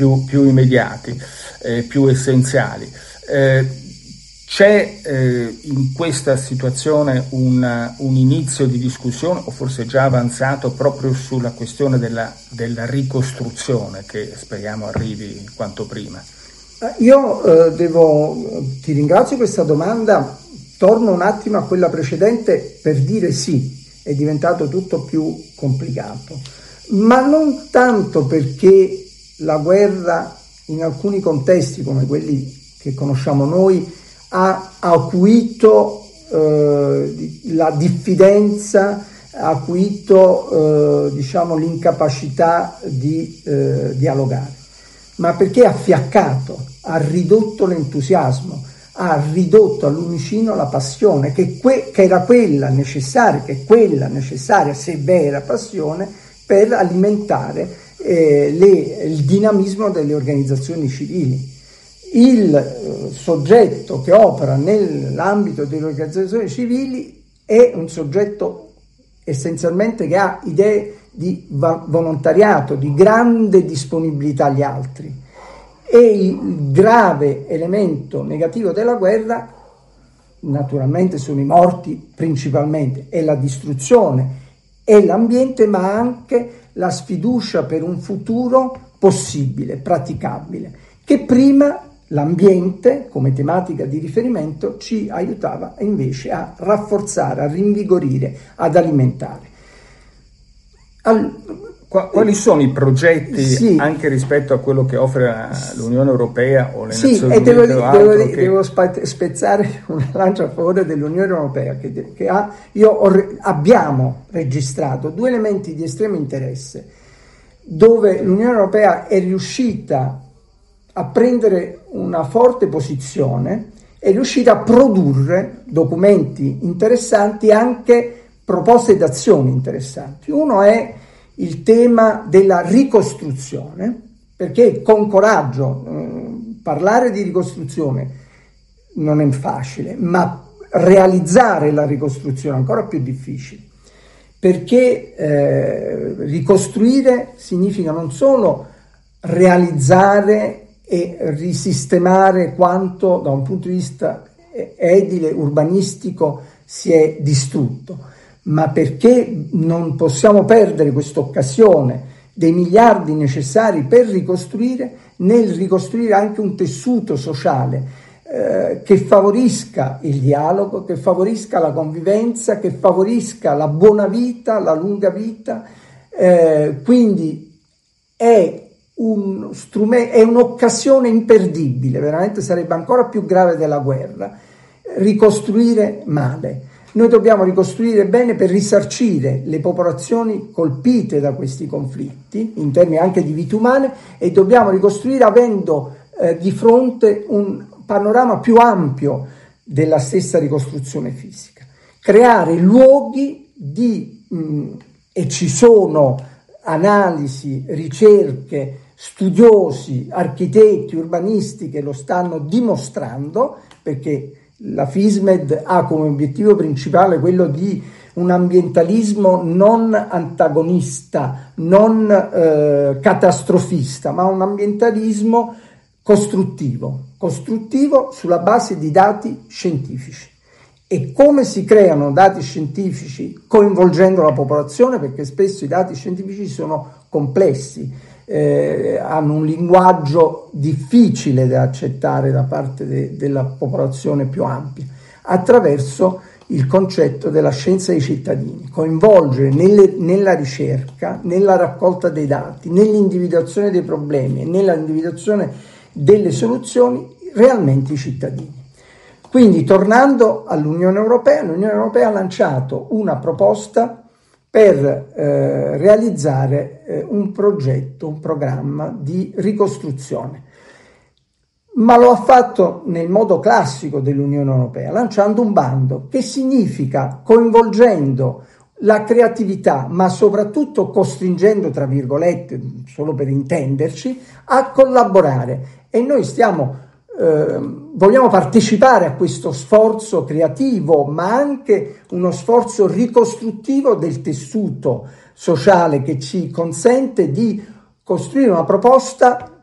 più immediati, più essenziali. C'è in questa situazione un inizio di discussione, o forse già avanzato, proprio sulla questione della ricostruzione, che speriamo arrivi quanto prima? Ti ringrazio per questa domanda. Torno un attimo a quella precedente per dire sì, è diventato tutto più complicato, ma non tanto perché la guerra in alcuni contesti come quelli che conosciamo noi ha acuito la diffidenza, ha acuito l'incapacità di dialogare, ma perché ha fiaccato, ha ridotto l'entusiasmo, ha ridotto al lumicino la passione, che era quella necessaria, se vera passione, per alimentare il dinamismo delle organizzazioni civili. Il soggetto che opera nell'ambito delle organizzazioni civili è un soggetto essenzialmente che ha idee di volontariato, di grande disponibilità agli altri. E il grave elemento negativo della guerra, naturalmente, sono i morti principalmente, è la distruzione, è l'ambiente, ma anche la sfiducia per un futuro possibile, praticabile, che prima l'ambiente, come tematica di riferimento, ci aiutava invece a rafforzare, a rinvigorire, ad alimentare. Quali sono i progetti, anche rispetto a quello che offre l'Unione Europea o le Nazioni Unite o altro? Devo spezzare una lancia a favore dell'Unione Europea, abbiamo registrato due elementi di estremo interesse, dove l'Unione Europea è riuscita a prendere una forte posizione, è riuscita a produrre documenti interessanti, anche proposte d'azione interessanti. Uno è il tema della ricostruzione, perché con coraggio parlare di ricostruzione non è facile, ma realizzare la ricostruzione è ancora più difficile, perché ricostruire significa non solo realizzare e risistemare quanto da un punto di vista edile, urbanistico si è distrutto, ma perché non possiamo perdere questa occasione dei miliardi necessari per ricostruire, nel ricostruire anche un tessuto sociale che favorisca il dialogo, che favorisca la convivenza, che favorisca la buona vita, la lunga vita. Quindi è un'occasione imperdibile, veramente sarebbe ancora più grave della guerra, ricostruire male. Noi dobbiamo ricostruire bene per risarcire le popolazioni colpite da questi conflitti, in termini anche di vite umane, e dobbiamo ricostruire avendo di fronte un panorama più ampio della stessa ricostruzione fisica. Creare luoghi e ci sono analisi, ricerche, studiosi, architetti, urbanisti che lo stanno dimostrando, perché la FISMED ha come obiettivo principale quello di un ambientalismo non antagonista, non catastrofista, ma un ambientalismo costruttivo sulla base di dati scientifici. E come si creano dati scientifici coinvolgendo la popolazione, perché spesso i dati scientifici sono complessi, hanno un linguaggio difficile da accettare da parte della popolazione più ampia, attraverso il concetto della scienza dei cittadini, coinvolgere nella ricerca, nella raccolta dei dati, nell'individuazione dei problemi e nella individuazione delle soluzioni realmente i cittadini. Quindi, tornando all'Unione Europea, l'Unione Europea ha lanciato una proposta per realizzare un progetto, un programma di ricostruzione. Ma lo ha fatto nel modo classico dell'Unione Europea, lanciando un bando, che significa coinvolgendo la creatività, ma soprattutto costringendo, tra virgolette, solo per intenderci, a collaborare. E noi vogliamo partecipare a questo sforzo creativo, ma anche uno sforzo ricostruttivo del tessuto sociale, che ci consente di costruire una proposta